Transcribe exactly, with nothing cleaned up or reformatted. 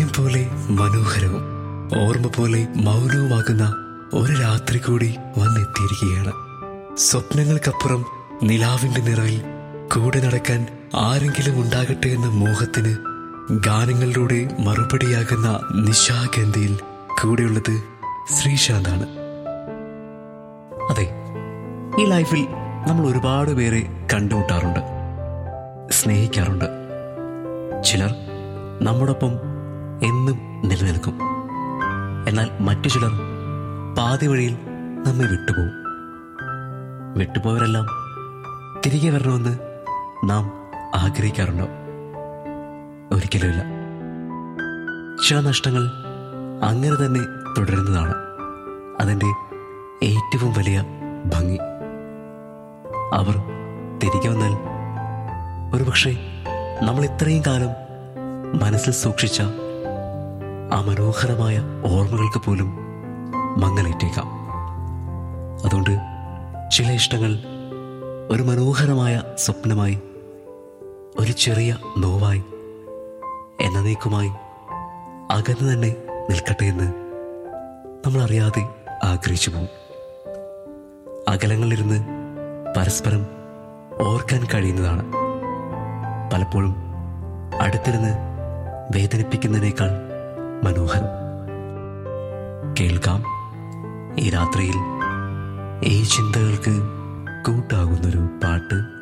പോലെ മനോഹരവും ഓർമ്മ പോലെ മൗനവുമാകുന്ന ഒരു രാത്രി കൂടി വന്നെത്തിയിരിക്കുകയാണ്. സ്വപ്നങ്ങൾക്കപ്പുറം നിലാവിന്റെ നിറവിൽ കൂടെ നടക്കാൻ ആരെങ്കിലും ഉണ്ടാകട്ടെ എന്ന മോഹത്തിന് ഗാനങ്ങളിലൂടെ മറുപടിയാകുന്ന നിശാഗന്ധിയിൽ കൂടെയുള്ളത് ശ്രീശാന്താണ്. അതെ, ഈ ലൈഫിൽ നമ്മൾ ഒരുപാട് പേരെ കണ്ടുമുട്ടാറുണ്ട്, സ്നേഹിക്കാറുണ്ട്. ചിലർ നമ്മോടൊപ്പം എന്നും നിലനിൽക്കും. എന്നാൽ മറ്റു ചിലർ പാതി വഴിയിൽ നമ്മെ വിട്ടുപോകും. വിട്ടുപോയവരെല്ലാം തിരികെ വരണമെന്ന് നാം ആഗ്രഹിക്കാറുണ്ടോ? ഒരിക്കലുമില്ല. ചില നഷ്ടങ്ങൾ അങ്ങനെ തന്നെ തുടരുന്നതാണ് അതിൻ്റെ ഏറ്റവും വലിയ ഭംഗി. അവർ തിരികെ വന്നാൽ ഒരുപക്ഷെ നമ്മൾ ഇത്രയും കാലം മനസ്സിൽ സൂക്ഷിച്ച ആ മനോഹരമായ ഓർമ്മകൾക്ക് പോലും മങ്ങലേറ്റേക്കാം. അതുകൊണ്ട് ചില ഇഷ്ടങ്ങൾ ഒരു മനോഹരമായ സ്വപ്നമായി, ഒരു ചെറിയ നോവായി, എന്നേക്കുമായി അകന്നു തന്നെ നിൽക്കട്ടെ എന്ന് നമ്മൾ അറിയാതെ ആഗ്രഹിച്ചു പോകും. അകലങ്ങളിലിരുന്ന് പരസ്പരം ഓർക്കാൻ കഴിയുന്നതാണ് പലപ്പോഴും അടുത്തിരുന്ന് വേദനിപ്പിക്കുന്നതിനേക്കാൾ മനോഹരം. കേൾക്കാം ഈ രാത്രിയിൽ ഈ ചിന്തകൾക്ക് കൂട്ടാകുന്നൊരു പാട്ട്.